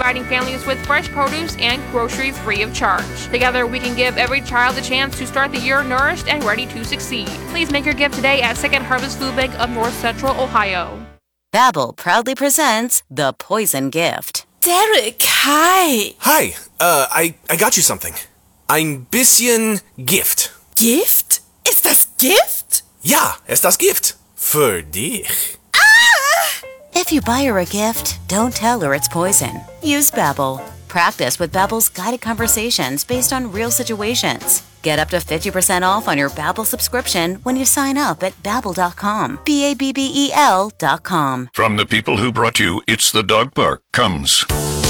providing families with fresh produce and groceries free of charge. Together, we can give every child a chance to start the year nourished and ready to succeed. Please make your gift today at Second Harvest Food Bank of North Central Ohio. Babbel proudly presents The Poison Gift. Derek, hi. Hi, I got you something. Ein bisschen Gift. Gift? Ist das Gift? Ja, ist das Gift. Für dich. If you buy her a gift, don't tell her it's poison. Use Babbel. Practice with Babbel's guided conversations based on real situations. Get up to 50% off on your Babbel subscription when you sign up at Babbel.com. BABBEL.com. From the people who brought you It's the Dog Park comes